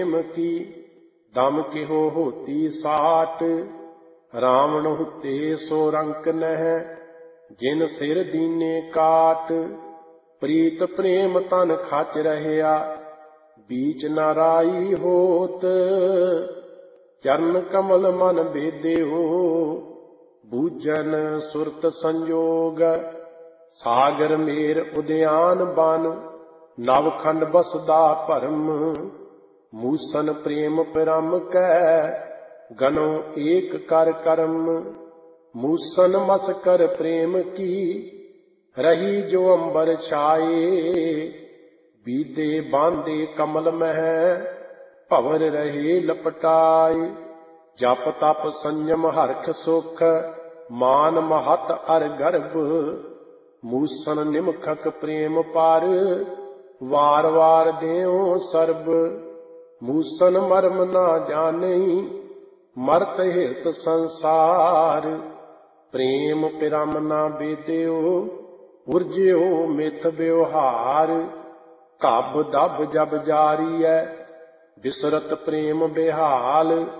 की दम केहो होती साट। रावण हुते सो रंक नह जिन सिर दीने काट। प्रीत प्रेम तन खच रहया बीच न राई होत। चरण कमल मन बेदेहो बूझन सुरत संजोग। सागर मेर उद्यान बन नवखंड बसदा भरम। मूसन प्रेम परम कै गनो एक कर करम। मूसन मस कर प्रेम की रही जो अंबर छाए। बीदे बांधे कमल मह भंवर रहे लपटाए। जप तप संयम हरख सुख मान महत अर गर्भ। मूसन निमखक प्रेम पर वार वार देओ सर्ब। मूसन मर्म ना जाने मरत हित संसार। प्रेम पिरम ना बेदेओ उर्ज्यो मिथ व्यवहार। कब दब जब जारी है बिसरत प्रेम बेहाल।